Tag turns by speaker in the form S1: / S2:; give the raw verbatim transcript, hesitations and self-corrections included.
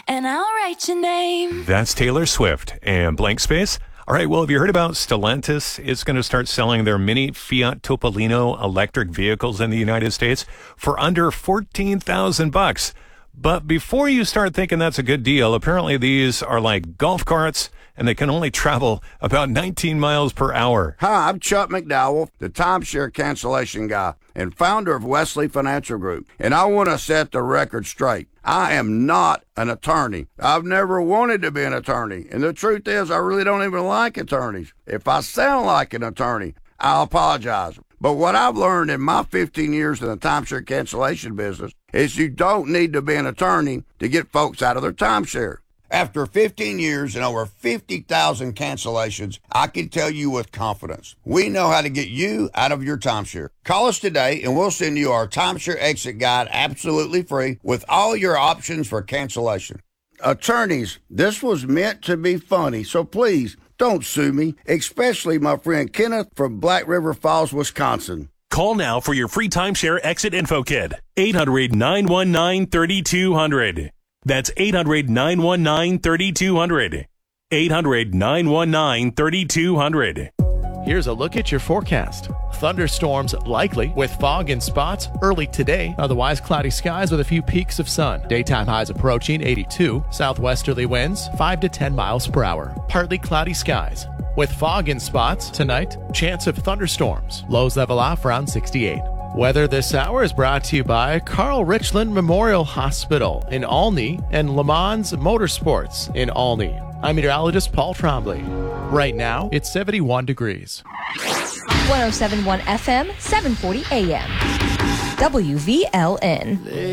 S1: and I'll write your name.
S2: That's Taylor Swift and Blank Space. All right, well, have you heard about Stellantis? It's going to start selling their mini Fiat Topolino electric vehicles in the United States for under fourteen thousand bucks. But before you start thinking that's a good deal, apparently these are like golf carts, and they can only travel about nineteen miles per hour.
S3: Hi, I'm Chuck McDowell, the timeshare cancellation guy and founder of Wesley Financial Group. And I want to set the record straight. I am not an attorney. I've never wanted to be an attorney. And the truth is, I really don't even like attorneys. If I sound like an attorney, I'll apologize. But what I've learned in my fifteen years in the timeshare cancellation business is you don't need to be an attorney to get folks out of their timeshare. After fifteen years and over fifty thousand cancellations, I can tell you with confidence, we know how to get you out of your timeshare. Call us today and we'll send you our timeshare exit guide absolutely free with all your options for cancellation. Attorneys, this was meant to be funny, so please don't sue me, especially my friend Kenneth from Black River Falls, Wisconsin.
S4: Call now for your free timeshare exit info kit. eight hundred, nine one nine, three two zero zero. That's eight hundred, nine one nine, three two zero zero. eight hundred, nine one nine, three two zero zero.
S5: Here's a look at your forecast. Thunderstorms likely with fog in spots early today. Otherwise cloudy skies with a few peaks of sun. Daytime highs approaching eighty-two. Southwesterly winds five to ten miles per hour. Partly cloudy skies. With fog in spots tonight, chance of thunderstorms. Lows level off around sixty-eight. Weather this hour is brought to you by Carl Richland Memorial Hospital in Olney and Le Mans Motorsports in Olney. I'm meteorologist Paul Trombley. Right now, it's seventy-one degrees.
S6: one oh seven point one F M, seven forty A M. W V L N.